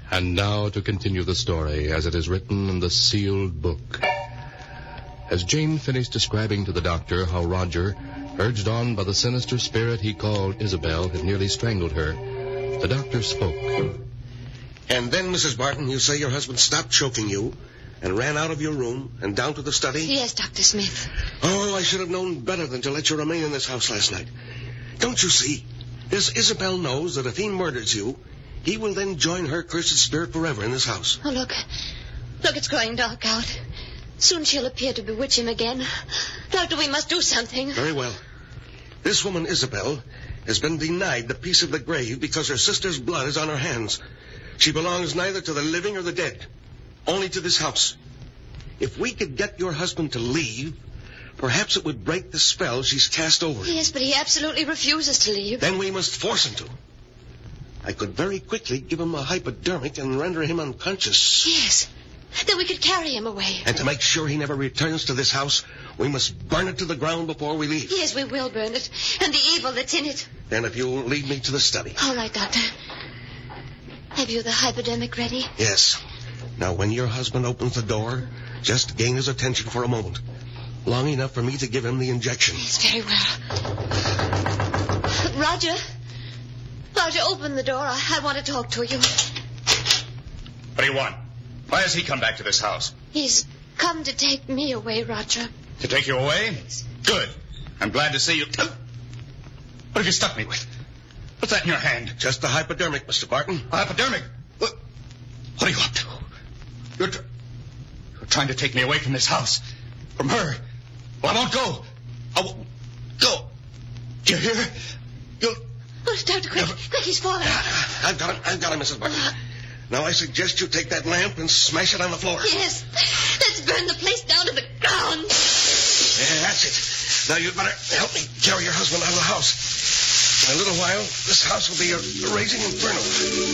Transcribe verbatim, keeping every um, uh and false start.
And now to continue the story as it is written in the sealed book. As Jane finished describing to the doctor how Roger, urged on by the sinister spirit he called Isabel, had nearly strangled her, the doctor spoke. And then, Missus Barton, you say your husband stopped choking you and ran out of your room and down to the study? Yes, Doctor Smith. Oh, I should have known better than to let you remain in this house last night. Don't you see? This Isabel knows that if he murders you, he will then join her cursed spirit forever in this house. Oh, look. Look, it's growing dark out. Soon she'll appear to bewitch him again. Doctor, we must do something. Very well. This woman, Isabel, has been denied the peace of the grave because her sister's blood is on her hands. She belongs neither to the living or the dead, only to this house. If we could get your husband to leave, perhaps it would break the spell she's cast over him. Yes, but he absolutely refuses to leave. Then we must force him to. I could very quickly give him a hypodermic and render him unconscious. Yes. Then we could carry him away. And to make sure he never returns to this house, we must burn it to the ground before we leave. Yes, we will burn it. And the evil that's in it. Then if you'll lead me to the study. All right, Doctor. Have you the hypodermic ready? Yes. Now, when your husband opens the door, just gain his attention for a moment. Long enough for me to give him the injection. Yes, very well. Roger. Roger, open the door. I, I want to talk to you. What do you want? Why has he come back to this house? He's come to take me away, Roger. To take you away? Yes. Good. I'm glad to see you. What have you stuck me with? What's that in your hand? Just the hypodermic, Mister Barton. A hypodermic? What, what are you up to? You're, tr- you're trying to take me away from this house. From her. Well, I won't go. I won't go. Do you hear? You'll... Oh, Doctor, quick. Never... Quick, he's falling. I've got him. I've got him, Missus Barton. Now I suggest you take that lamp and smash it on the floor. Yes. Let's burn the place down to the ground. Yeah, that's it. Now you'd better help me carry your husband out of the house. In a little while, this house will be a raging inferno.